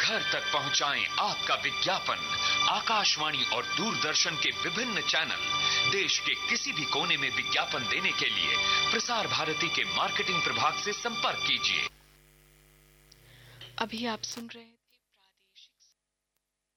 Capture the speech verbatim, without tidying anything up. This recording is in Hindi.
घर तक पहुंचाएं आपका विज्ञापन। आकाशवाणी और दूरदर्शन के विभिन्न चैनल, देश के किसी भी कोने में विज्ञापन देने के लिए प्रसार भारती के मार्केटिंग प्रभाग से संपर्क कीजिए। अभी आप सुन रहे हैं